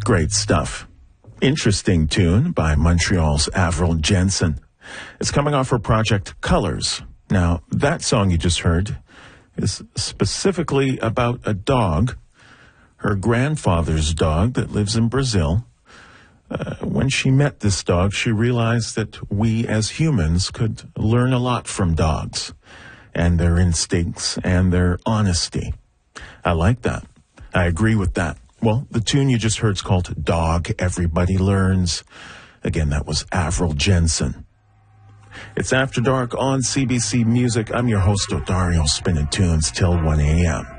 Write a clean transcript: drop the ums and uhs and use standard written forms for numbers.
Great stuff. Interesting tune by Montreal's Avril Jensen. It's coming off her project Colors. Now, that song you just heard is specifically about a dog, her grandfather's dog that lives in Brazil. When she met this dog, she realized that we as humans could learn a lot from dogs and their instincts and their honesty. I like that. I agree with that. Well, the tune you just heard is called Dog Everybody Learns. Again, that was Avril Jensen. It's After Dark on CBC Music. I'm your host, Odario, spinning tunes till 1 a.m.